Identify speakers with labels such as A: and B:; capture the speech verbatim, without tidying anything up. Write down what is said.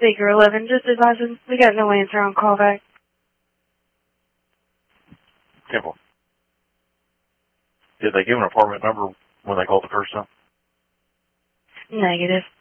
A: Baker eleven, just advising, we got no answer on callback.
B: Temple. Did they give an apartment number when they called the first time?
A: Negative.